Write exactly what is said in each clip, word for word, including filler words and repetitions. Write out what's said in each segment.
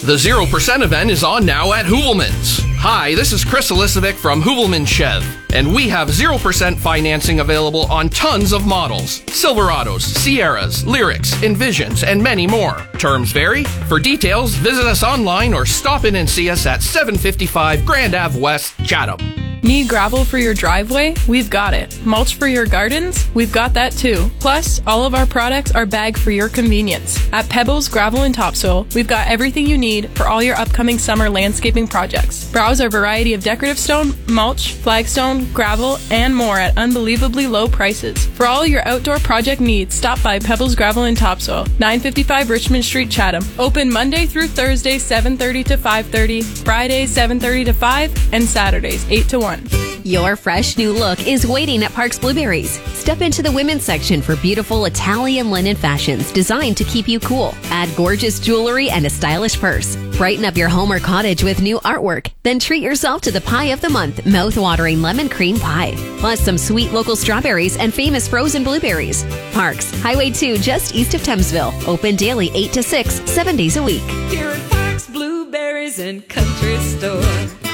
The zero percent event is on now at Hoovelman's. Hi, this is Chris Elisovic from Hoovelman Chev, and we have zero percent financing available on tons of models. Silverados, Sierras, Lyrics, Envisions, and many more. Terms vary. For details, visit us online or stop in and see us at seven fifty-five Grand Ave West, Chatham. Need gravel for your driveway? We've got it. Mulch for your gardens? We've got that too. Plus, all of our products are bagged for your convenience. At Pebbles Gravel and Topsoil, we've got everything you need for all your upcoming summer landscaping projects. Browse our variety of decorative stone, mulch, flagstone, gravel, and more at unbelievably low prices. For all your outdoor project needs, stop by Pebbles Gravel and Topsoil, nine fifty-five Richmond Street, Chatham. Open Monday through Thursday, seven thirty to five thirty, Fridays, seven thirty to five, and Saturdays, eight to one. Your fresh new look is waiting at Parks Blueberries. Step into the women's section for beautiful Italian linen fashions designed to keep you cool. Add gorgeous jewelry and a stylish purse. Brighten up your home or cottage with new artwork. Then treat yourself to the pie of the month, mouth-watering lemon cream pie. Plus some sweet local strawberries and famous frozen blueberries. Parks, Highway two just east of Thamesville. Open daily eight to six, seven days a week. Here at Parks Blueberries and Country Store.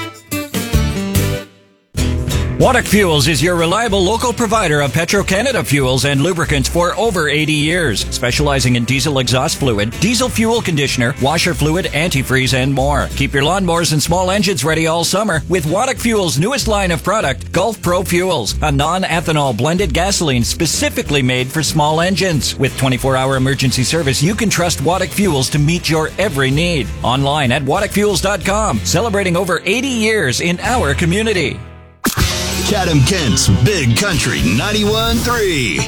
Waddock Fuels is your reliable local provider of Petro-Canada fuels and lubricants for over eighty years, specializing in diesel exhaust fluid, diesel fuel conditioner, washer fluid, antifreeze, and more. Keep your lawnmowers and small engines ready all summer with Waddock Fuels' newest line of product, Gulf Pro Fuels, a non-ethanol blended gasoline specifically made for small engines. With twenty-four hour emergency service, you can trust Waddock Fuels to meet your every need. Online at waddock fuels dot com, celebrating over eighty years in our community. Chatham Kent's Big Country ninety-one point three.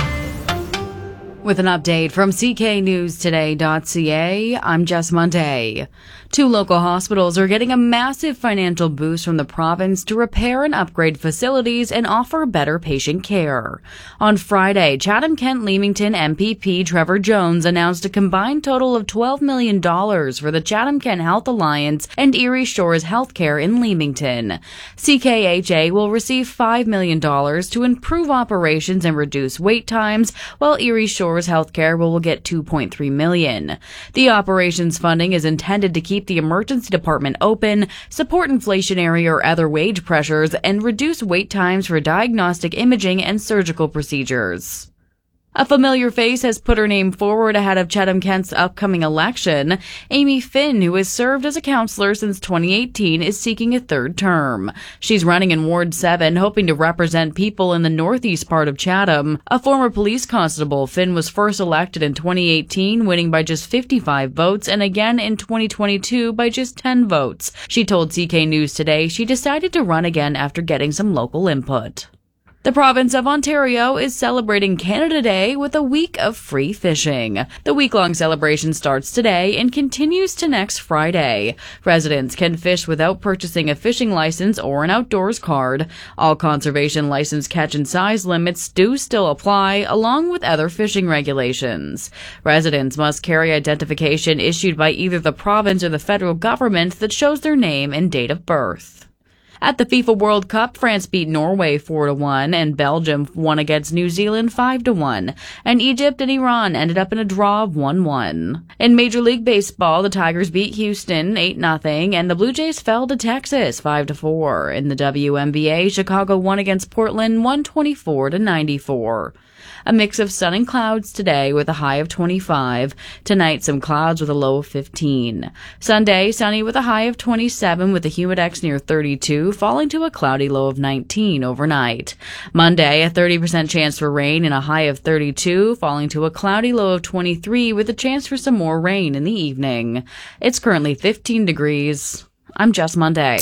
With an update from C K News Today dot C A, I'm Jess Monday. Two local hospitals are getting a massive financial boost from the province to repair and upgrade facilities and offer better patient care. On Friday, Chatham-Kent Leamington M P P Trevor Jones announced a combined total of twelve million dollars for the Chatham-Kent Health Alliance and Erie Shores Healthcare in Leamington. C K H A will receive five million dollars to improve operations and reduce wait times, while Erie Shores Healthcare will get two point three million dollars. The operations funding is intended to keep the emergency department open, support inflationary or other wage pressures, and reduce wait times for diagnostic imaging and surgical procedures. A familiar face has put her name forward ahead of Chatham-Kent's upcoming election. Amy Finn, who has served as a councillor since twenty eighteen, is seeking a third term. She's running in Ward seven, hoping to represent people in the northeast part of Chatham. A former police constable, Finn was first elected in twenty eighteen, winning by just fifty-five votes, and again in twenty twenty-two by just ten votes. She told C K News Today she decided to run again after getting some local input. The province of Ontario is celebrating Canada Day with a week of free fishing. The week-long celebration starts today and continues to next Friday. Residents can fish without purchasing a fishing license or an outdoors card. All conservation license catch and size limits do still apply, along with other fishing regulations. Residents must carry identification issued by either the province or the federal government that shows their name and date of birth. At the FIFA World Cup, France beat Norway four to one, and Belgium won against New Zealand five to one, and Egypt and Iran ended up in a draw of one one. In Major League Baseball, the Tigers beat Houston eight nothing, and the Blue Jays fell to Texas five to four. In the W N B A, Chicago won against Portland one twenty-four to ninety-four. A mix of sun and clouds today with a high of twenty-five. Tonight, some clouds with a low of fifteen. Sunday, sunny with a high of twenty-seven with a humidex near thirty-two, falling to a cloudy low of nineteen overnight. Monday, a thirty percent chance for rain and a high of thirty-two, falling to a cloudy low of twenty-three with a chance for some more rain in the evening. It's currently fifteen degrees. I'm Jess Monday.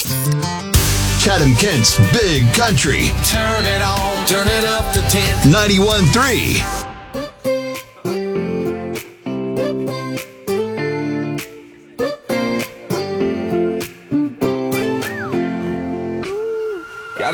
Chatham Kent's Big Country. Turn it on, turn it up to ten. ninety-one point three.